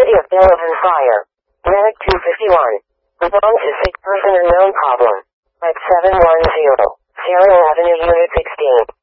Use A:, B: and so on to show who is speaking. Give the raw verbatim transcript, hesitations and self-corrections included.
A: City of Delavan Fire. Medic two fifty-one. Belong to sick person unknown problem. At seven one zero. Sierra Avenue Unit sixteen.